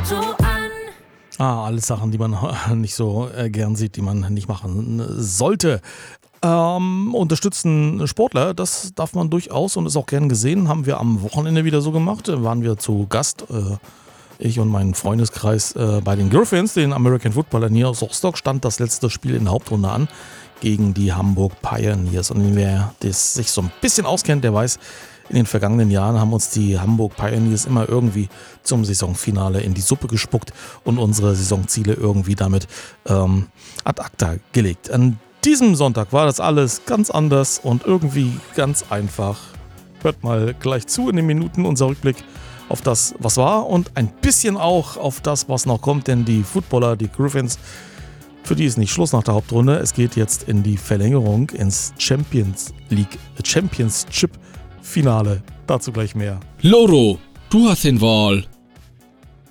Auto an. Alles Sachen, die man nicht so gern sieht, die man nicht machen sollte. Unterstützen Sportler, das darf man durchaus und ist auch gern gesehen. Haben wir am Wochenende wieder so gemacht. Waren wir zu Gast, ich und mein Freundeskreis, bei den Griffins, den American Footballern hier aus Rostock. Stand das letzte Spiel in der Hauptrunde an gegen die Hamburg Pioneers. Und wer das sich so ein bisschen auskennt, der weiß, in den vergangenen Jahren haben uns die Hamburg Pioneers immer irgendwie zum Saisonfinale in die Suppe gespuckt und unsere Saisonziele irgendwie damit ad acta gelegt. An diesem Sonntag war das alles ganz anders und irgendwie ganz einfach. Hört mal gleich zu in den Minuten unser Rückblick auf das, was war und ein bisschen auch auf das, was noch kommt, denn die Footballer, die Griffins, für die ist nicht Schluss nach der Hauptrunde. Es geht jetzt in die Verlängerung, ins Championship Finale. Dazu gleich mehr. Loro, du hast den Wahl.